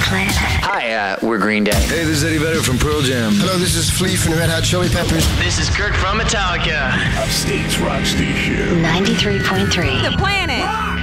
Planet. Hi, we're Green Day. Hey, this is Eddie Vedder from Pearl Jam. Hello, this is Flea from the Red Hot Chili Peppers. This is Kirk from Metallica. Upstate's rock station. 93.3. The Planet.